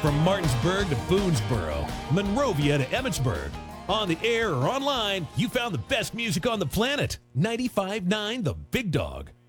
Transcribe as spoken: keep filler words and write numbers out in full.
From Martinsburg to Boonesboro, Monrovia to Emmitsburg. On the air or online, you found the best music on the planet. ninety-five point nine The Big Dog.